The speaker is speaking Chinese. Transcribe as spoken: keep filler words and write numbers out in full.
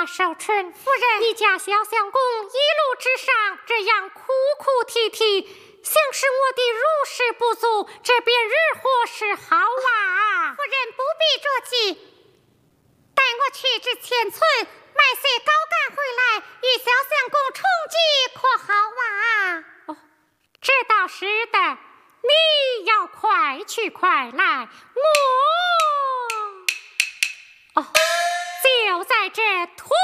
寿春夫人，你家小相公一路之上这样哭哭啼啼，像是我的如实不足，这便日祸是好啊。 夫人不必着急，待我去至前村买些高干回来，与小相公重聚，可好啊？ 哦，这倒是的，你要快去快来，我哦就在这。